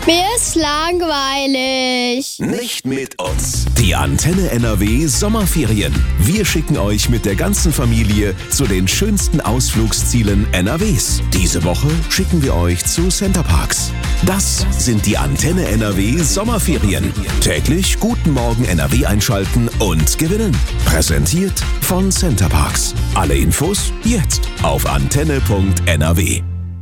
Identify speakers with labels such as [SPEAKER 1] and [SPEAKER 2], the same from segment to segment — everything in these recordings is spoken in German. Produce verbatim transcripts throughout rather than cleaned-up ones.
[SPEAKER 1] Mir ist langweilig.
[SPEAKER 2] Nicht mit uns. Die Antenne N R W Sommerferien. Wir schicken euch mit der ganzen Familie zu den schönsten Ausflugszielen N R Ws. Diese Woche schicken wir euch zu Centerparks. Das sind die Antenne N R W Sommerferien. Täglich Guten Morgen N R W einschalten und gewinnen. Präsentiert von Centerparks. Alle Infos jetzt auf antenne punkt n r w.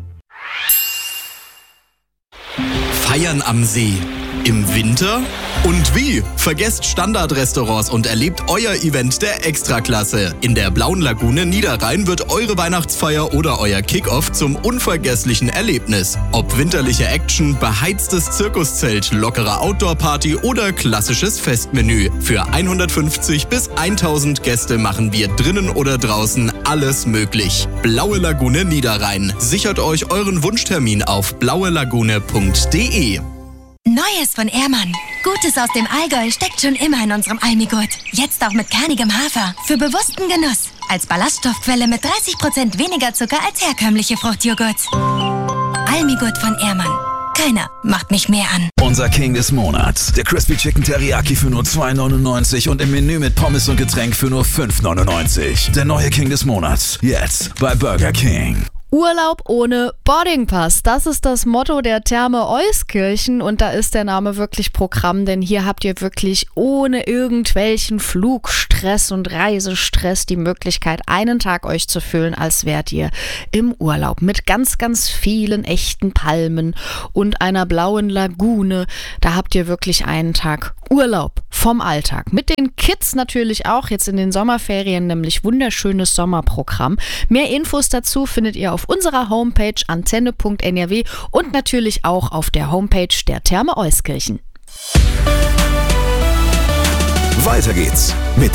[SPEAKER 3] Feiern am See. Im Winter? Und wie? Vergesst Standardrestaurants und erlebt euer Event der Extraklasse. In der Blauen Lagune Niederrhein wird eure Weihnachtsfeier oder euer Kickoff zum unvergesslichen Erlebnis. Ob winterliche Action, beheiztes Zirkuszelt, lockere Outdoor-Party oder klassisches Festmenü. Für hundertfünfzig bis tausend Gäste machen wir drinnen oder draußen alles möglich. Blaue Lagune Niederrhein. Sichert euch euren Wunschtermin auf blaue lagune punkt d e.
[SPEAKER 4] Neues von Ehrmann. Gutes aus dem Allgäu steckt schon immer in unserem Almigurt. Jetzt auch mit kernigem Hafer. Für bewussten Genuss. Als Ballaststoffquelle mit dreißig Prozent weniger Zucker als herkömmliche Fruchtjoghurts. Almigurt von Ehrmann. Keiner macht mich mehr an.
[SPEAKER 5] Unser King des Monats. Der Crispy Chicken Teriyaki für nur zwei neunundneunzig und im Menü mit Pommes und Getränk für nur fünf neunundneunzig. Der neue King des Monats. Jetzt bei Burger King.
[SPEAKER 6] Urlaub ohne Boardingpass, das ist das Motto der Therme Euskirchen und da ist der Name wirklich Programm, denn hier habt ihr wirklich ohne irgendwelchen Flugstress und Reisestress die Möglichkeit, einen Tag euch zu fühlen, als wärt ihr im Urlaub mit ganz, ganz vielen echten Palmen und einer blauen Lagune. Da habt ihr wirklich einen Tag Urlaub vom Alltag. Mit den Kids natürlich auch, jetzt in den Sommerferien, nämlich wunderschönes Sommerprogramm. Mehr Infos dazu findet ihr auf unserer Homepage antenne punkt n r w und natürlich auch auf der Homepage der Therme Euskirchen.
[SPEAKER 2] Weiter geht's mit